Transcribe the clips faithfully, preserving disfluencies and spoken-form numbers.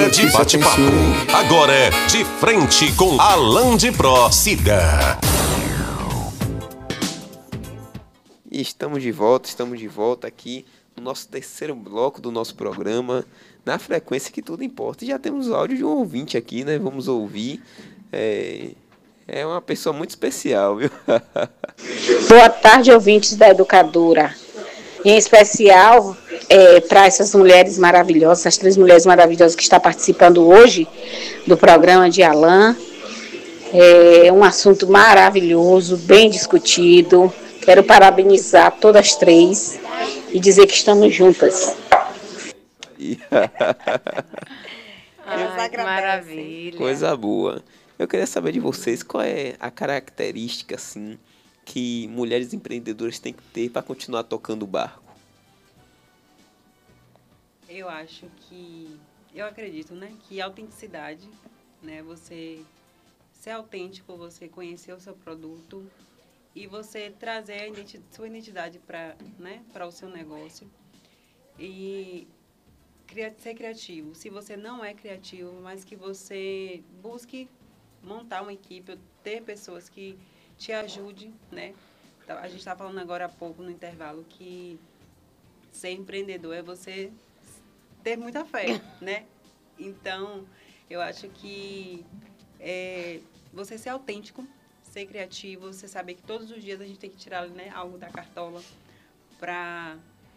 Hora de bate-papo. Agora é De Frente com Alain de Pró Cida. E estamos de volta, estamos de volta aqui no nosso terceiro bloco do nosso programa, na frequência que tudo importa. E já temos o áudio de um ouvinte aqui, né? Vamos ouvir. É, é uma pessoa muito especial, viu? Boa tarde, ouvintes da Educadora. Em especial, é, para essas mulheres maravilhosas, essas três mulheres maravilhosas que estão participando hoje do programa de Alain. É um assunto maravilhoso, bem discutido. Quero parabenizar todas as três e dizer que estamos juntas. Ai, que maravilha. Coisa boa. Eu queria saber de vocês qual é a característica, assim, que mulheres empreendedoras têm que ter para continuar tocando o barco. Eu acho que, eu acredito, né, que autenticidade, né, você ser autêntico, você conhecer o seu produto e você trazer a identi- sua identidade para, né, para o seu negócio e cria- ser criativo. Se você não é criativo, mas que você busque montar uma equipe, ter pessoas que te ajudem, né? A gente estava falando agora há pouco no intervalo que ser empreendedor é você ter muita fé, né? Então, eu acho que é, você ser autêntico, ser criativo, você saber que todos os dias a gente tem que tirar, né, algo da cartola para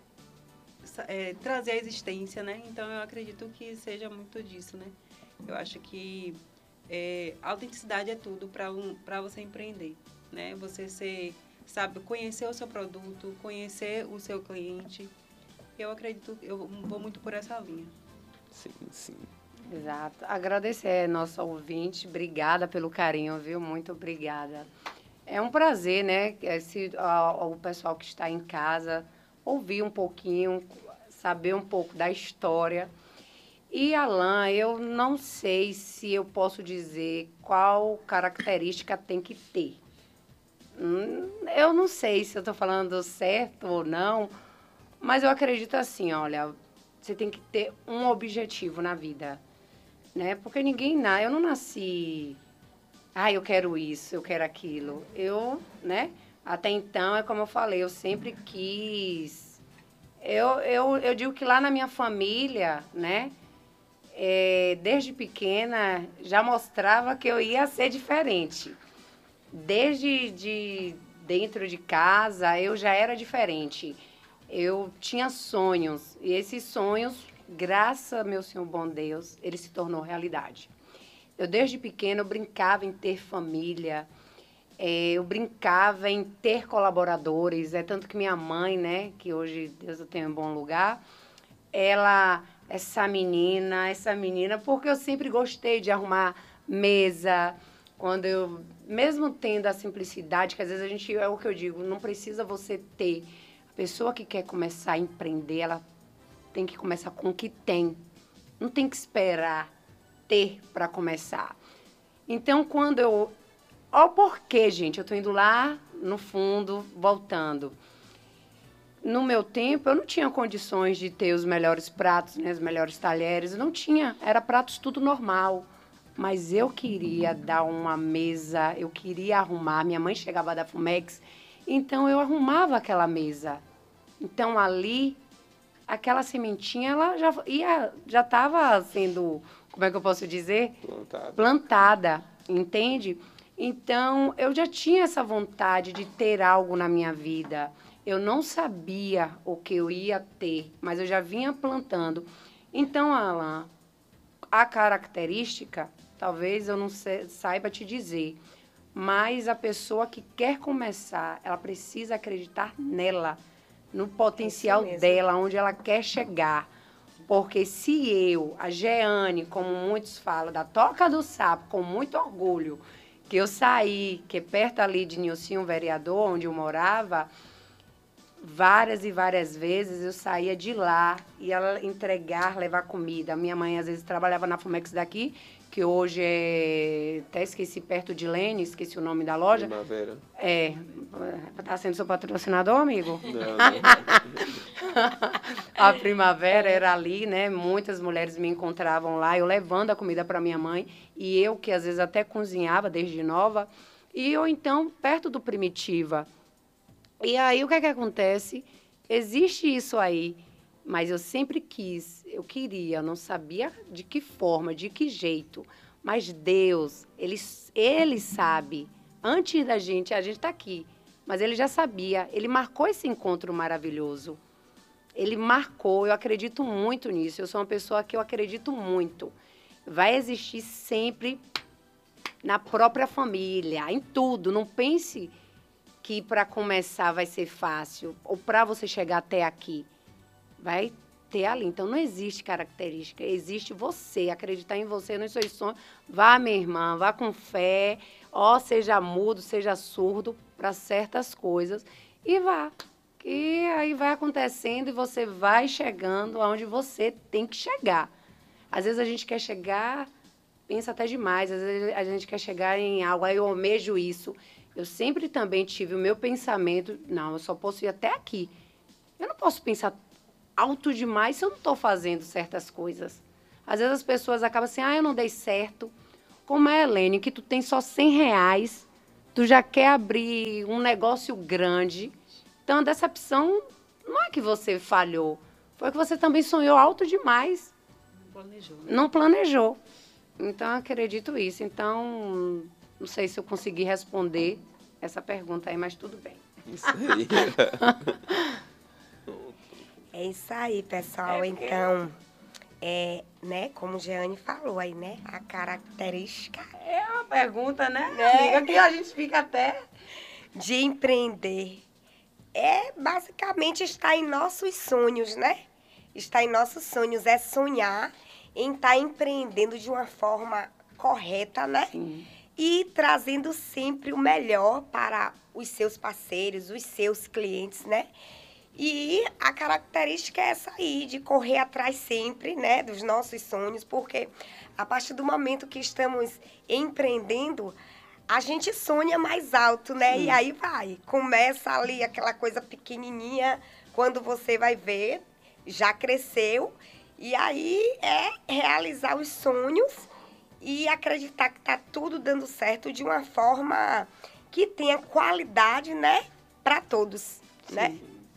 é, trazer a existência, né? Então, eu acredito que seja muito disso, né? Eu acho que é, a autenticidade é tudo para um, para você empreender, né? Você ser, sabe, conhecer o seu produto, conhecer o seu cliente. Eu acredito, eu vou muito por essa linha. Sim, sim. Exato. Agradecer a nossa ouvinte, obrigada pelo carinho, viu? Muito obrigada. É um prazer, né? Esse, ao, ao pessoal que está em casa, ouvir um pouquinho, saber um pouco da história. E, Alain, eu não sei se eu posso dizer qual característica tem que ter. Hum, eu não sei se eu estou falando certo ou não, mas eu acredito assim, olha, você tem que ter um objetivo na vida, né? Porque ninguém, na, eu não nasci, ah, eu quero isso, eu quero aquilo. Eu, né? Até então, é como eu falei, eu sempre quis. Eu, eu, eu digo que lá na minha família, né? É, desde pequena, já mostrava que eu ia ser diferente. Desde de dentro de casa, eu já era diferente. Eu tinha sonhos, e esses sonhos, graças a meu Senhor bom Deus, ele se tornou realidade. Eu, desde pequena, eu brincava em ter família, é, eu brincava em ter colaboradores, é tanto que minha mãe, né, que hoje Deus eu tenho em bom lugar, ela, essa menina, essa menina, porque eu sempre gostei de arrumar mesa, quando eu, mesmo tendo a simplicidade, que às vezes a gente, é o que eu digo, não precisa você ter. A pessoa que quer começar a empreender, ela tem que começar com o que tem. Não tem que esperar ter para começar. Então, quando eu... Olha o porquê, gente. Eu estou indo lá no fundo, voltando. No meu tempo, eu não tinha condições de ter os melhores pratos, né, os melhores talheres. Eu não tinha. Era pratos tudo normal. Mas eu queria dar uma mesa, eu queria arrumar. Minha mãe chegava da Fumex, então eu arrumava aquela mesa. Então ali, aquela sementinha, ela já ia, já estava sendo, como é que eu posso dizer? Plantada. Plantada, entende? Então eu já tinha essa vontade de ter algo na minha vida. Eu não sabia o que eu ia ter, mas eu já vinha plantando. Então, Alain, a característica, talvez eu não saiba te dizer, mas a pessoa que quer começar, ela precisa acreditar nela, no potencial É dela, onde ela quer chegar. Porque se eu, a Jeane, como muitos falam, da Toca do Sapo, com muito orgulho, que eu saí, que é perto ali de Nilcinho, vereador, onde eu morava, várias e várias vezes eu saía de lá, ia entregar, levar comida. A minha mãe, às vezes, trabalhava na Fumex daqui, que hoje é... Até esqueci, perto de Lene, esqueci o nome da loja. Primavera. É. Tá sendo seu patrocinador, amigo? Não, não. A Primavera era ali, né? Muitas mulheres me encontravam lá, eu levando a comida para minha mãe, e eu, que às vezes até cozinhava desde nova, e ou então perto do Primitiva. E aí, o que é que acontece? Existe isso aí, mas eu sempre quis, eu queria, não sabia de que forma, de que jeito, mas Deus, Ele, ele sabe, antes da gente, a gente está aqui, mas Ele já sabia, Ele marcou esse encontro maravilhoso. Ele marcou, eu acredito muito nisso, eu sou uma pessoa que eu acredito muito. Vai existir sempre na própria família, em tudo, não pense que para começar vai ser fácil, ou para você chegar até aqui, vai ter ali. Então, não existe característica, existe você, acreditar em você, nos seus sonhos. Vá, minha irmã, vá com fé, ó, seja mudo, seja surdo para certas coisas e vá. E aí vai acontecendo e você vai chegando aonde você tem que chegar. Às vezes a gente quer chegar, pensa até demais, às vezes a gente quer chegar em algo, aí eu almejo isso. Eu sempre também tive o meu pensamento, não, eu só posso ir até aqui. Eu não posso pensar alto demais se eu não estou fazendo certas coisas. Às vezes as pessoas acabam assim, ah, eu não dei certo. Como é, Helene, que tu tem só cem reais, tu já quer abrir um negócio grande. Então, a decepção não é que você falhou, foi que você também sonhou alto demais. Não planejou. Né? Não planejou. Então, eu acredito isso. Então, não sei se eu consegui responder essa pergunta aí, mas tudo bem. Isso aí. É isso aí, pessoal. É Então, é, né, como Jeane falou aí, né, a característica É uma pergunta, né? É. Aqui a gente fica até... de empreender é basicamente estar em nossos sonhos, né? Estar em nossos sonhos é sonhar em estar empreendendo de uma forma correta, né? Sim. E trazendo sempre o melhor para os seus parceiros, os seus clientes, né? E a característica é essa aí, de correr atrás sempre, né, dos nossos sonhos, porque a partir do momento que estamos empreendendo, a gente sonha mais alto, né? Sim. E aí vai, começa ali aquela coisa pequenininha, quando você vai ver, já cresceu, e aí é realizar os sonhos e acreditar que tá tudo dando certo de uma forma que tenha qualidade, né, para todos, Sim. né?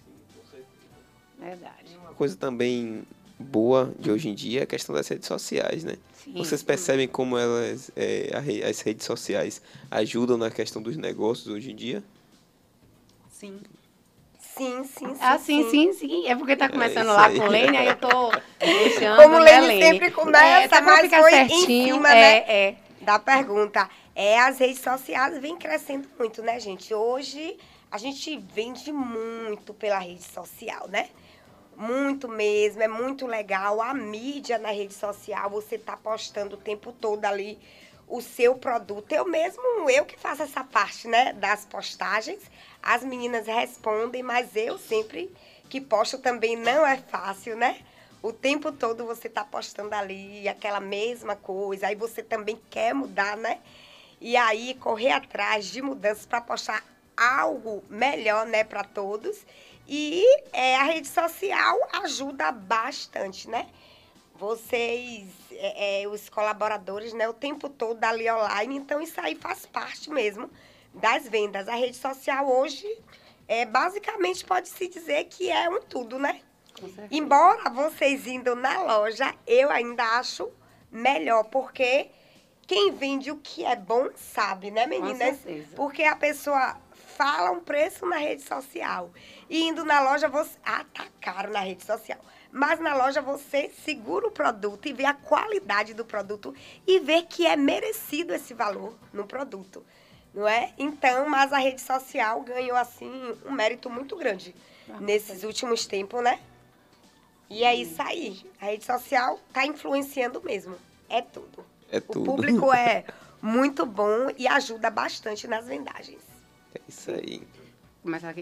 Verdade. Uma coisa também boa de hoje em dia é a questão das redes sociais, né? Sim. Vocês percebem como elas, é, a re- as redes sociais ajudam na questão dos negócios hoje em dia? Sim. Sim, sim, sim. Ah, sim, sim, sim. É porque tá começando isso lá aí. com Lene, aí eu tô deixando, Como né, Lene Lene? sempre começa, é, tá pra mas ficar foi certinho, em cima, é, né? é. Da pergunta. É, as redes sociais vêm crescendo muito, né, gente? Hoje, a gente vende muito pela rede social, né? Muito mesmo, é muito legal. A mídia na rede social, você tá postando o tempo todo ali o seu produto. Eu mesmo, eu que faço essa parte, né, das postagens. As meninas respondem, mas eu sempre que posto também não é fácil, né? O tempo todo você tá postando ali aquela mesma coisa, aí você também quer mudar, né? E aí correr atrás de mudanças para postar algo melhor, né, para todos. E é, a rede social ajuda bastante, né? Vocês, é, é, os colaboradores, né, o tempo todo ali online, então isso aí faz parte mesmo das vendas. A rede social hoje, é, basicamente, pode-se dizer que é um tudo, né? Com certeza. Embora vocês indo na loja, eu ainda acho melhor, porque quem vende o que é bom sabe, né, meninas? certeza. Porque a pessoa fala um preço na rede social e indo na loja, você... Ah, tá caro na rede social. Mas na loja você segura o produto e vê a qualidade do produto e vê que é merecido esse valor no produto, não é? Então, mas a rede social ganhou, assim, um mérito muito grande nesses últimos tempos, né? E é isso aí. A rede social tá influenciando mesmo. É tudo. É O tudo. público é muito bom e ajuda bastante nas vendagens. É isso aí. Começar aqui.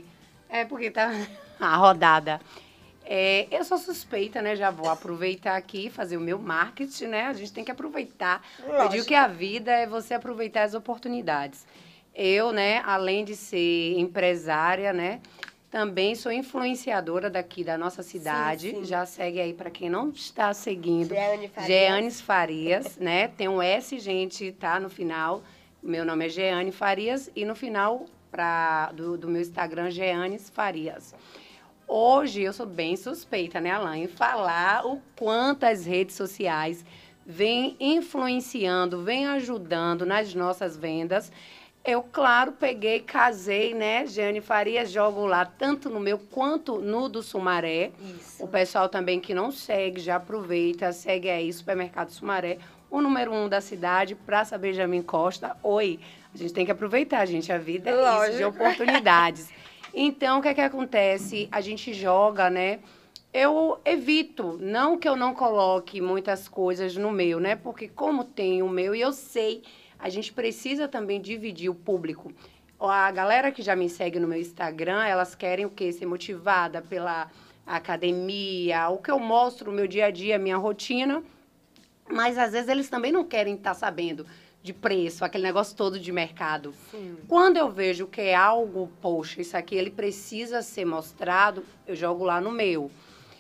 É porque tá a rodada. É, eu sou suspeita, né? Já vou aproveitar aqui, fazer o meu marketing, né? A gente tem que aproveitar. Lógico. Eu digo que a vida é você aproveitar as oportunidades. Eu, né, além de ser empresária, né, também sou influenciadora daqui da nossa cidade. Sim, sim. Já segue aí para quem não está seguindo. Jeane Farias. Jeane Farias, né? Tem um S, gente, tá no final. Meu nome é Jeane Farias e no final pra, do, do meu Instagram, Jeanes Farias. Hoje eu sou bem suspeita, né, Alain, em falar o quanto as redes sociais vêm influenciando, vêm ajudando nas nossas vendas. Eu, claro, peguei, casei, né, Jeane Farias, jogo lá tanto no meu quanto no do Sumaré. Isso. O pessoal também que não segue, já aproveita, segue aí, Supermercado Sumaré, o número um da cidade, Praça Benjamin Costa. Oi, a gente tem que aproveitar, gente, a vida é Lógico. isso, de oportunidades. Então, o que é que acontece? A gente joga, né? Eu evito, não que eu não coloque muitas coisas no meu, né? Porque como tem o meu e eu sei, a gente precisa também dividir o público. A galera que já me segue no meu Instagram, elas querem o quê? Ser motivada pela academia, o que eu mostro, o meu dia a dia, a minha rotina. Mas, às vezes, eles também não querem estar sabendo de preço, aquele negócio todo de mercado. Sim. Quando eu vejo que é algo, poxa, isso aqui ele precisa ser mostrado, eu jogo lá no meu.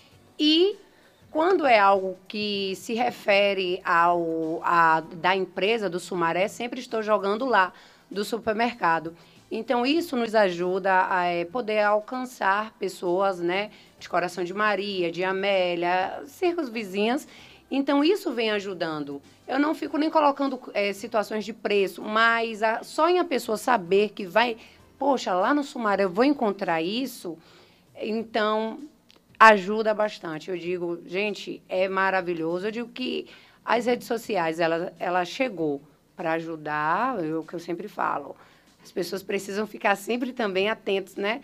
E quando é algo que se refere ao a, da empresa, do Sumaré, sempre estou jogando lá, do supermercado. Então, isso nos ajuda a é, poder alcançar pessoas, né, de Coração de Maria, de Amélia, circos vizinhas. Então, isso vem ajudando. Eu não fico nem colocando é, situações de preço, mas a, só em a pessoa saber que vai, poxa, lá no Sumaré eu vou encontrar isso, então ajuda bastante. Eu digo, gente, é maravilhoso. Eu digo que as redes sociais, ela, ela chegou para ajudar, é o que eu sempre falo. As pessoas precisam ficar sempre também atentos, né?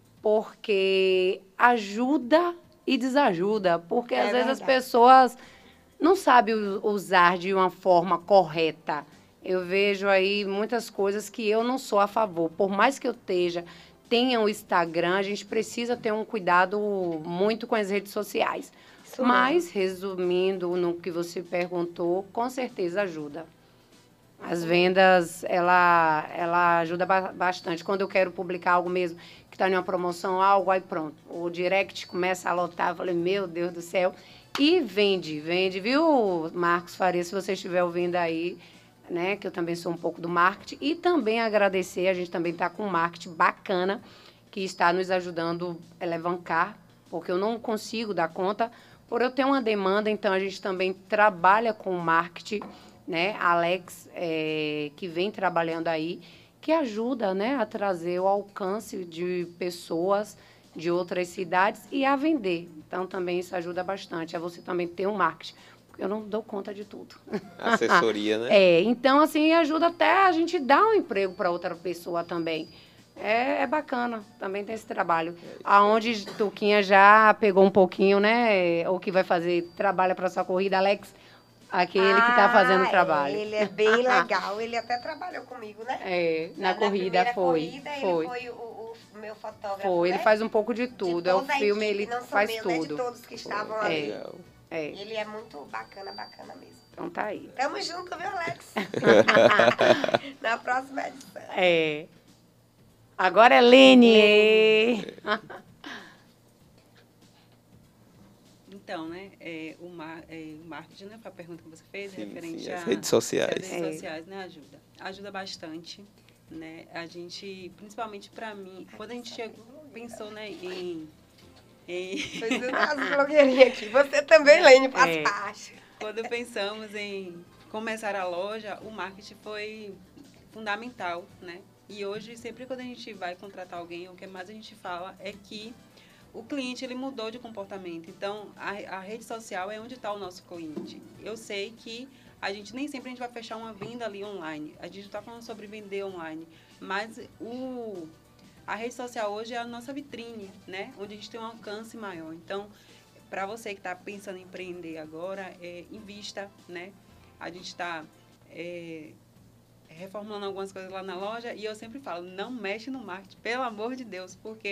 Porque ajuda e desajuda. Porque, É às vezes, as verdade. pessoas não sabem u- usar de uma forma correta. Eu vejo aí muitas coisas que eu não sou a favor. Por mais que eu esteja, tenha o Instagram, a gente precisa ter um cuidado muito com as redes sociais. Isso Mas, resumindo no que você perguntou, com certeza ajuda. As vendas, ela, ela ajuda ba- bastante. Quando eu quero publicar algo mesmo, que está em uma promoção, algo, aí pronto. O direct começa a lotar, eu falei, meu Deus do céu. E vende, vende, viu, Marcos Faria, se você estiver ouvindo aí, né, que eu também sou um pouco do marketing. E também agradecer, a gente também está com um marketing bacana, que está nos ajudando a alavancar, porque eu não consigo dar conta, por eu ter uma demanda, então a gente também trabalha com marketing, né, Alex, é, que vem trabalhando aí, que ajuda, né, a trazer o alcance de pessoas de outras cidades e a vender. Então, também isso ajuda bastante, a você também ter um marketing, porque eu não dou conta de tudo. Assessoria, né? É, então, assim, ajuda até a gente dar um emprego para outra pessoa também. É, é bacana, também tem esse trabalho. Aonde Tuquinha já pegou um pouquinho, né, o que vai fazer, trabalha para sua corrida, Alex, aquele que está fazendo o Ah, trabalho. Ele é bem legal. Ele até trabalhou comigo, né? É, na, corrida primeira foi, corrida, foi. Ele foi o, o meu fotógrafo. Foi, ele né? faz um pouco de De tudo. É o toda a filme, equipe, ele não só faz meu, né? De tudo. todos que estavam É. ali. Legal. É, Ele é muito bacana, bacana mesmo. então tá aí. Tamo junto, viu, Alex? Na próxima edição. É. Agora é Lene. Então, né, é, o, mar, é, o marketing, né, foi a pergunta que você fez, Sim, referente sim, a... as redes sociais. As redes É. sociais, né, ajuda. Ajuda bastante, né, a gente, principalmente para mim, quando a gente chegou, pensou, né, em... em Pois é, as blogueirinhas aqui. Você também, Lene, faz É. parte. quando pensamos em começar a loja, o marketing foi fundamental, né? E hoje, sempre quando a gente vai contratar alguém, o que mais a gente fala é que o cliente, ele mudou de comportamento. Então, a, a rede social é onde está o nosso cliente. Eu sei que a gente nem sempre a gente vai fechar uma venda ali online. A gente não está falando sobre vender online, mas o, a rede social hoje é a nossa vitrine, né? Onde a gente tem um alcance maior. Então, para você que está pensando em empreender agora, é, invista, né? A gente está é, reformulando algumas coisas lá na loja e eu sempre falo, não mexe no marketing, pelo amor de Deus, porque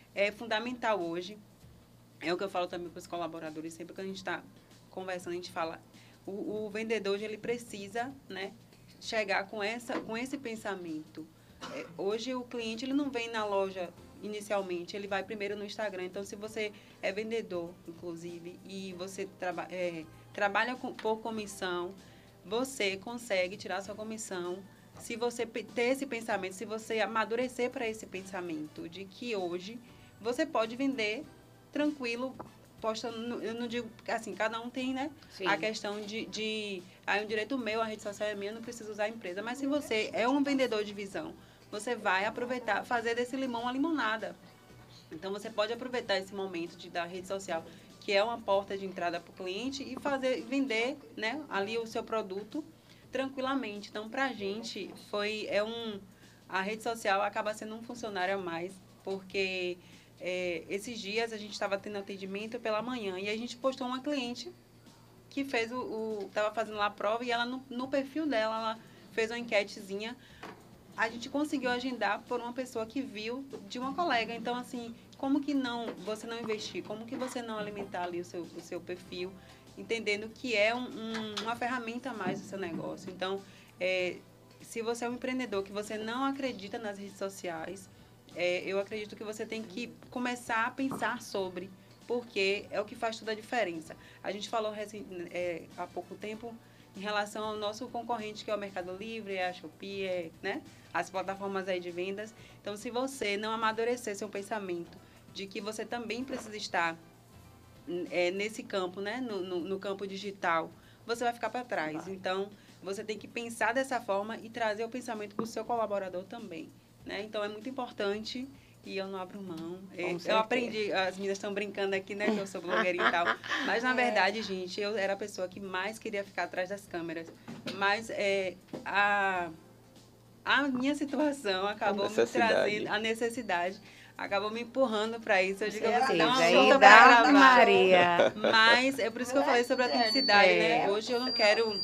é fundamental hoje. É o que eu falo também para os colaboradores, sempre que a gente está conversando, a gente fala, o, o vendedor hoje, ele precisa, né, chegar com, essa, com esse pensamento. É, hoje o cliente, ele não vem na loja inicialmente, ele vai primeiro no Instagram. Então, se você é vendedor, inclusive, e você traba, é, trabalha com, por comissão, você consegue tirar sua comissão se você ter esse pensamento, se você amadurecer para esse pensamento de que hoje você pode vender tranquilo, posta, eu não digo, assim, cada um tem, né, Sim. a questão de, de, ah, é um direito meu, a rede social é minha, eu não preciso usar a empresa, mas se você é um vendedor de visão, você vai aproveitar, fazer desse limão uma limonada. Então, você pode aproveitar esse momento de, da rede social, que é uma porta de entrada para o cliente, e fazer, vender, né, ali o seu produto tranquilamente. Então, para a gente, foi, é um, a rede social acaba sendo um funcionário a mais, porque é, esses dias a gente estava tendo atendimento pela manhã e a gente postou uma cliente que fez o, estava fazendo lá a prova e ela no, no perfil dela, ela fez uma enquetezinha. A gente conseguiu agendar por uma pessoa que viu de uma colega. Então, assim, como que não, você não investir? Como que você não alimentar ali o seu, o seu perfil, entendendo que é um, um, uma ferramenta a mais do seu negócio. Então, é, se você é um empreendedor que você não acredita nas redes sociais, é, eu acredito que você tem que começar a pensar sobre, porque é o que faz toda a diferença. A gente falou é, há pouco tempo em relação ao nosso concorrente, que é o Mercado Livre, a Shopee, é, né? As plataformas aí de vendas. Então, se você não amadurecer seu pensamento de que você também precisa estar é, nesse campo, né? No, no, no campo digital, você vai ficar para trás. Vai. Então, você tem que pensar dessa forma e trazer o pensamento para o seu colaborador também, né? Então, é muito importante e eu não abro mão. Eu, eu aprendi, as meninas estão brincando aqui, né? Que eu sou blogueirinha e tal. Mas, na verdade, gente, eu era a pessoa que mais queria ficar atrás das câmeras. Mas é, a, a minha situação acabou me trazendo a necessidade. Acabou me empurrando para isso. Eu digo, eu vou dar uma luta para gravar. Maria. Mas é por isso que eu falei sobre a autenticidade, né? Hoje eu não quero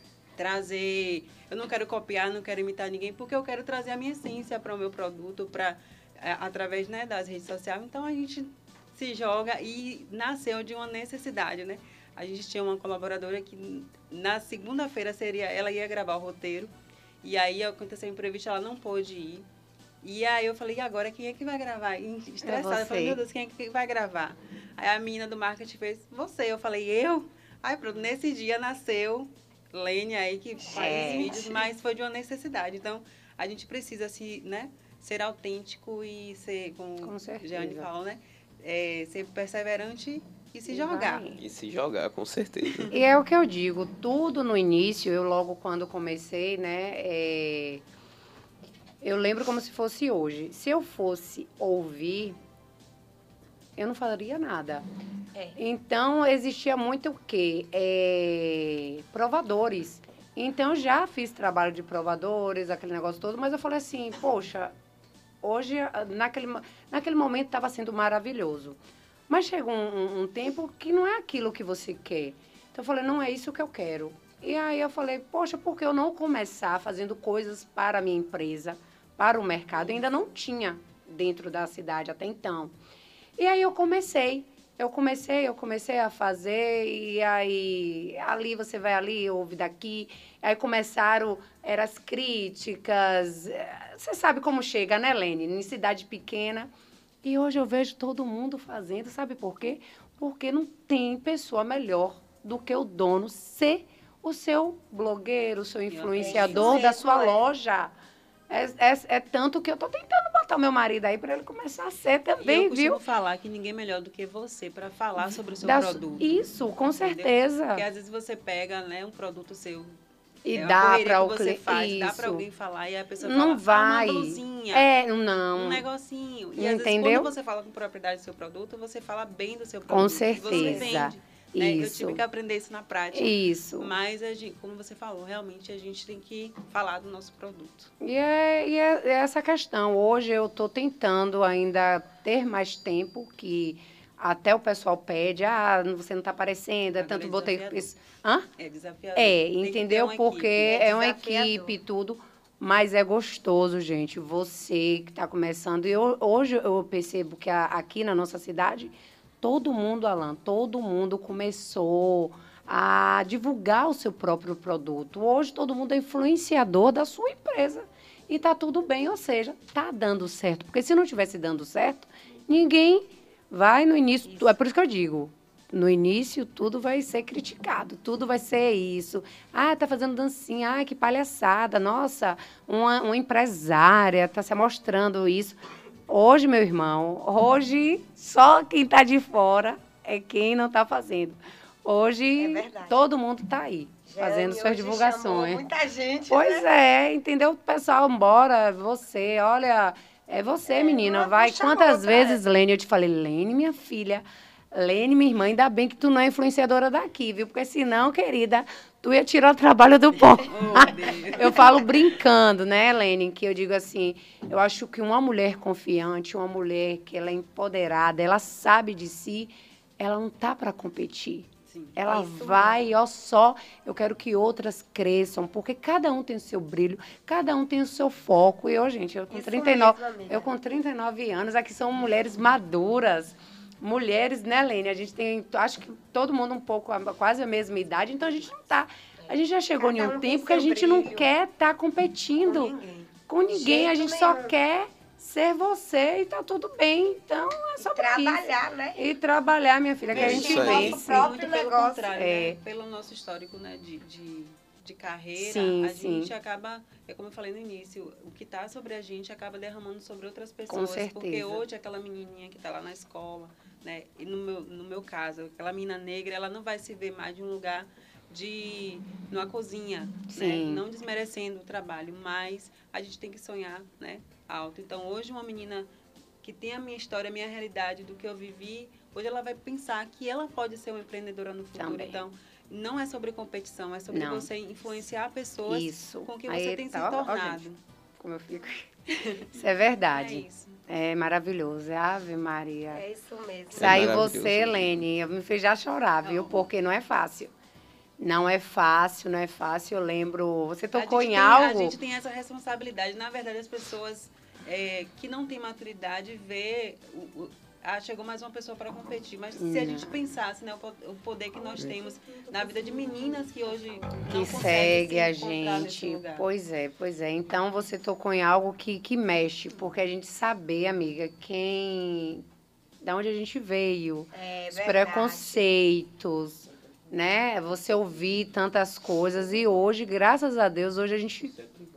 trazer, eu não quero copiar, não quero imitar ninguém, porque eu quero trazer a minha essência para o meu produto, para através, né, das redes sociais. Então, a gente se joga e nasceu de uma necessidade, né? A gente tinha uma colaboradora que na segunda-feira seria, ela ia gravar o roteiro, e aí aconteceu um imprevisto, ela não pôde ir. E aí eu falei, e agora quem é que vai gravar? E estressada, eu falei, meu Deus, quem é que vai gravar? Aí a menina do marketing fez, você. Eu falei, eu? Aí pronto, nesse dia nasceu Lênia aí, que faz gente. vídeos, mas foi de uma necessidade. Então, a gente precisa se, né, ser autêntico e ser, como Com o certeza. Jeane falou, né? É, ser perseverante e se jogar. Vai. E se jogar, com certeza. E é o que eu digo, tudo no início, eu logo quando comecei, né, é, eu lembro como se fosse hoje. Se eu fosse ouvir, eu não falaria nada. É. Então, existia muito o quê? É, provadores. Então, eu já fiz trabalho de provadores, aquele negócio todo, mas eu falei assim, poxa, hoje, naquele, naquele momento, estava sendo maravilhoso. Mas chega um, um, um tempo que não é aquilo que você quer. Então, eu falei, não é isso que eu quero. E aí, eu falei, poxa, por que eu não começar fazendo coisas para a minha empresa, para o mercado? Eu ainda não tinha dentro da cidade até então. E aí, eu comecei. Eu comecei, eu comecei a fazer, e aí, ali você vai ali, ouve daqui. Aí começaram, eram as críticas. Você sabe como chega, né, Lene? Em cidade pequena. E hoje eu vejo todo mundo fazendo, sabe por quê? Porque não tem pessoa melhor do que o dono ser o seu blogueiro, o seu influenciador da sua loja. É, é, é tanto que eu tô tentando botar o meu marido aí para ele começar a ser também, e eu viu? costumo falar que ninguém é melhor do que você para falar sobre o seu Da, produto. Isso, com entendeu? certeza. Porque às vezes você pega, né, um produto seu E é dá para o você cliente. faz, dá para alguém falar e a pessoa Não fala, fala vai. uma blusinha, É, não. um negocinho. E às vezes Entendeu? quando você fala com propriedade do seu produto, você fala bem do seu Com produto. E você certeza. vende. Né? Eu Isso. tive que aprender isso na prática. Isso. Mas, a gente, como você falou, realmente a gente tem que falar do nosso produto. E é, e é, é essa questão. Hoje eu estou tentando ainda ter mais tempo, que até o pessoal pede, ah, você não está aparecendo, é Agora tanto é botei... desafiador. Hã? É desafiador. É, Tem que ter entendeu? uma Porque equipe. é uma desafiador. equipe e tudo. Mas é gostoso, gente. Você que está começando. E eu, hoje eu percebo que a, aqui na nossa cidade, todo mundo, Alan, todo mundo começou a divulgar o seu próprio produto. Hoje todo mundo é influenciador da sua empresa. E está tudo bem, ou seja, está dando certo. Porque se não estivesse dando certo, ninguém vai no início... Isso. É por isso que eu digo, no início tudo vai ser criticado, tudo vai ser isso. Ah, está fazendo dancinha, ah, que palhaçada. Nossa, uma, uma empresária está se mostrando isso. Hoje, meu irmão, hoje só quem está de fora é quem não está fazendo. Hoje, é todo mundo está aí, fazendo suas divulgações. Muita gente, Pois né? é, entendeu? Pessoal, embora, você, olha, é você, é, menina, vai. Quantas vezes, Lene, eu te falei, Lene, minha filha, Lene, minha irmã, ainda bem que tu não é influenciadora daqui, viu? Porque senão, querida, tu ia tirar o trabalho do povo. Oh, eu falo brincando, né, Lene, que eu digo assim, eu acho que uma mulher confiante, uma mulher que ela é empoderada, ela sabe de si, ela não tá para competir. Sim, ela vai, mesmo. Ó, só, eu quero que outras cresçam, porque cada um tem o seu brilho, cada um tem o seu foco. E eu, gente, eu com, trinta e nove, mesmo, eu com trinta e nove anos, aqui são mulheres maduras, mulheres, né, Lene? A gente tem, acho que todo mundo um pouco, quase a mesma idade, então a gente não tá, a gente já chegou cada em um, um tempo que a gente brilho. Não quer estar tá competindo com ninguém, com ninguém. A gente mesmo. Só quer ser você e tá tudo bem. Então, é só trabalhar, isso. Né? E trabalhar, minha filha, que é a gente vence. Próprio pelo negócio. contrário, é. né? Pelo nosso histórico, né, de, de, de carreira, sim, a sim. gente acaba, é como eu falei no início, o que tá sobre a gente acaba derramando sobre outras pessoas. Com certeza. Porque hoje aquela menininha que tá lá na escola, né, e no meu, no meu caso, aquela menina negra, ela não vai se ver mais de um lugar de numa cozinha, né? Não desmerecendo o trabalho, mas a gente tem que sonhar, né, alto. Então, hoje uma menina que tem a minha história, a minha realidade do que eu vivi, hoje ela vai pensar que ela pode ser uma empreendedora no futuro. Também. Então, não é sobre competição, é sobre não. Você influenciar pessoas isso. Com que você Aí, tem tá, se tornado. Ó, como eu fico. Isso é verdade. É isso. É maravilhoso. É Ave Maria. É isso mesmo. Saiu é você, Helene, me fez já chorar, viu? Não. Porque não é fácil. Não é fácil, não é fácil. Eu lembro, você tocou em tem, algo... A gente tem essa responsabilidade. Na verdade, as pessoas é, que não têm maturidade vê... O, o, ah, chegou mais uma pessoa para competir. Mas se a gente pensasse, né, o poder que nós temos na vida de meninas que hoje não que segue a gente. Pois é, pois é. Então, você tocou em algo que, que mexe. Porque a gente saber, amiga, quem... Da onde a gente veio. É, os verdade. Preconceitos... Né? Você ouvir tantas coisas e hoje, graças a Deus, hoje a gente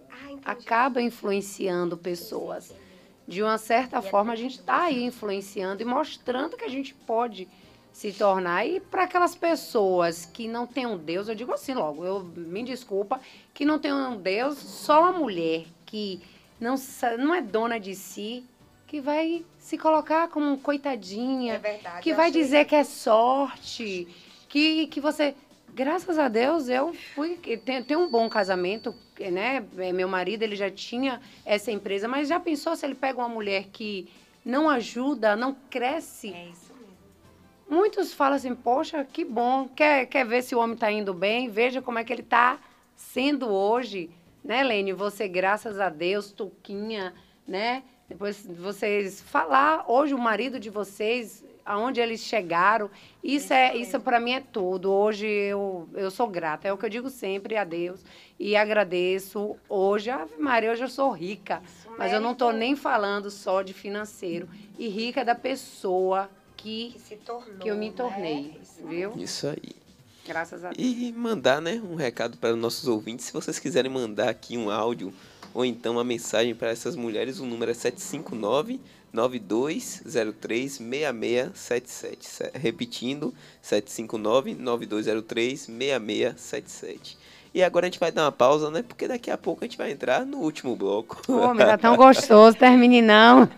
acaba influenciando pessoas. De uma certa forma, a gente está aí influenciando e mostrando que a gente pode se tornar. E para aquelas pessoas que não têm um Deus, eu digo assim logo, eu me desculpa, que não tem um Deus, só uma mulher que não, não é dona de si, que vai se colocar como coitadinha, é verdade, que vai dizer que é sorte... Que, que você, graças a Deus, eu fui, tenho, tenho um bom casamento, né? Meu marido, ele já tinha essa empresa, mas já pensou se ele pega uma mulher que não ajuda, não cresce? É isso mesmo. Muitos falam assim, poxa, que bom, quer, quer ver se o homem está indo bem? Veja como é que ele está sendo hoje, né, Lene? Você, graças a Deus, Tuquinha, né? Depois vocês falar, hoje o marido de vocês... aonde eles chegaram, isso, é, isso para mim é tudo. Hoje eu, eu sou grata, é o que eu digo sempre a Deus e agradeço. Hoje, Ave Maria, hoje eu sou rica, isso mas eu não estou nem falando só de financeiro. E rica da pessoa que, que, se tornou, que eu me tornei, né? viu? Isso aí. Graças a Deus. E mandar, né, um recado para os nossos ouvintes, se vocês quiserem mandar aqui um áudio ou então uma mensagem para essas mulheres, o número é sete cinco nove, nove dois zero três, seis seis sete sete. Repetindo, sete cinco nove, nove dois zero três, seis seis sete sete. E agora a gente vai dar uma pausa, né? Porque daqui a pouco a gente vai entrar no último bloco. Ô, mas tá tão gostoso, termine não.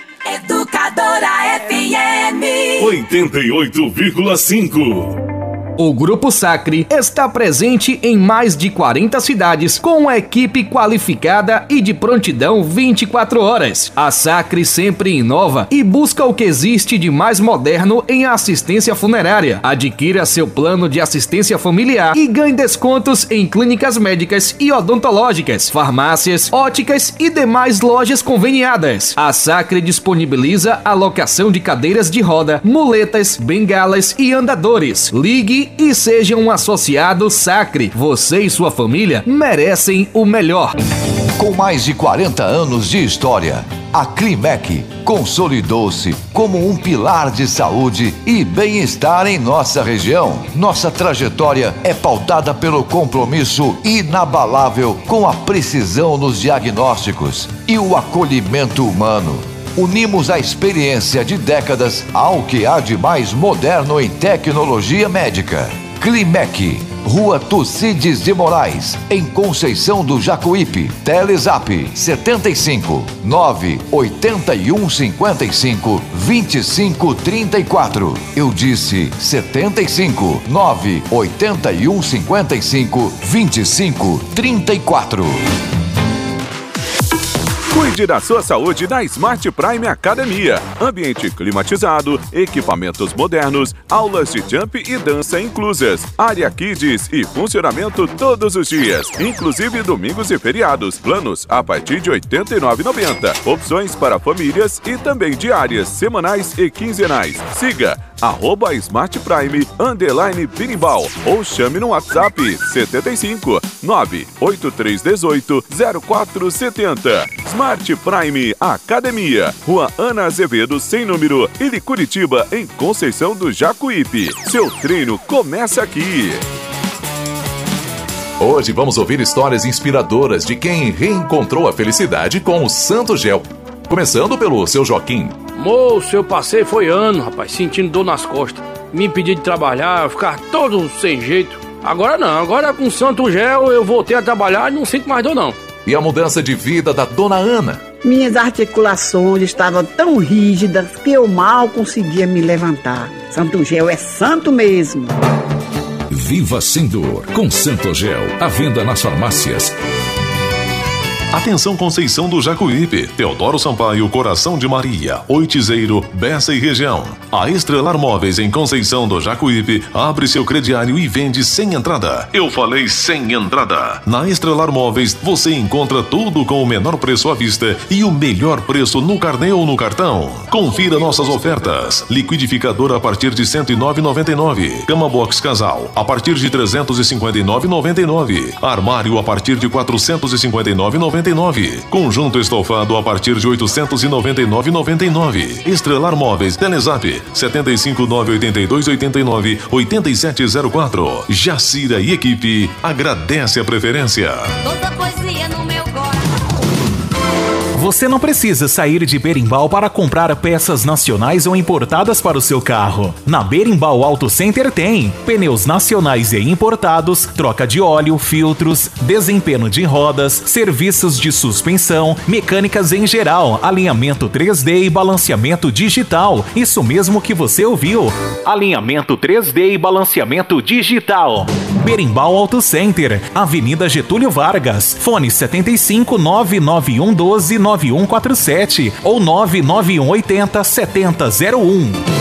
Educadora F M oitenta e oito vírgula cinco. O Grupo Sacre está presente em mais de quarenta cidades com uma equipe qualificada e de prontidão vinte e quatro horas. A Sacre sempre inova e busca o que existe de mais moderno em assistência funerária. Adquira seu plano de assistência familiar e ganhe descontos em clínicas médicas e odontológicas, farmácias, óticas e demais lojas conveniadas. A Sacre disponibiliza a locação de cadeiras de roda, muletas, bengalas e andadores. Ligue e seja um associado Sacre. Você e sua família merecem o melhor. Com mais de quarenta anos de história, a Climec consolidou-se como um pilar de saúde e bem-estar em nossa região. Nossa trajetória é pautada pelo compromisso inabalável com a precisão nos diagnósticos e o acolhimento humano. Unimos a experiência de décadas ao que há de mais moderno em tecnologia médica. Climec, Rua Tucídides de Moraes, em Conceição do Jacuípe. Telezap setenta e cinco, nove oitenta e um cinquenta e cinco, vinte e cinco trinta e quatro. Eu disse setenta e cinco, nove oitenta e um cinquenta e cinco, vinte e cinco trinta e quatro. Cuide da sua saúde na Smart Prime Academia. Ambiente climatizado, equipamentos modernos, aulas de jump e dança inclusas, área kids e funcionamento todos os dias, inclusive domingos e feriados. Planos a partir de oitenta e nove reais e noventa centavos. Opções para famílias e também diárias, semanais e quinzenais. Siga arroba Smart Prime underline Berimbau ou chame no WhatsApp setenta e cinco, nove oito três um oito, zero quatro sete zero. Smart Prime Academia, Rua Ana Azevedo, sem número, Ilha Curitiba, em Conceição do Jacuípe. Seu treino começa aqui. Hoje vamos ouvir histórias inspiradoras de quem reencontrou a felicidade com o Santo Gel. Começando pelo seu Joaquim. Moço, eu passei foi ano, rapaz, sentindo dor nas costas. Me impedi de trabalhar, ficar todo sem jeito. Agora não, agora com o Santo Gel eu voltei a trabalhar e não sinto mais dor não. E a mudança de vida da dona Ana. Minhas articulações estavam tão rígidas que eu mal conseguia me levantar. Santo Gel é santo mesmo. Viva sem dor com Santo Gel. À venda nas farmácias. Atenção Conceição do Jacuípe, Teodoro Sampaio, Coração de Maria, Oitizeiro, Bessa e região. A Estrelar Móveis em Conceição do Jacuípe abre seu crediário e vende sem entrada. Eu falei sem entrada. Na Estrelar Móveis você encontra tudo com o menor preço à vista e o melhor preço no carnê ou no cartão. Confira nossas ofertas. Liquidificador a partir de cento e nove reais e noventa e nove centavos. Cama Box Casal a partir de trezentos e cinquenta e nove reais e noventa e nove centavos. Armário a partir de quatrocentos e cinquenta e nove reais e noventa e nove centavos. Conjunto estofado a partir de oitocentos e noventa e nove reais e noventa e nove centavos. Estrelar Móveis, Telezap setenta e cinco, nove oitenta e dois, oitenta e nove, oitenta e sete zero quatro. Jacira e equipe agradece a preferência. Toda poesia no meu coração. Você não precisa sair de Berimbau para comprar peças nacionais ou importadas para o seu carro. Na Berimbau Auto Center tem pneus nacionais e importados, troca de óleo, filtros, desempenho de rodas, serviços de suspensão, mecânicas em geral, alinhamento três D e balanceamento digital. Isso mesmo que você ouviu. Alinhamento três D e balanceamento digital. Berimbau Auto Center, Avenida Getúlio Vargas, fone setenta e cinco, nove nove um um doze, nove um quatro sete ou nove nove um oitenta, setenta zero um.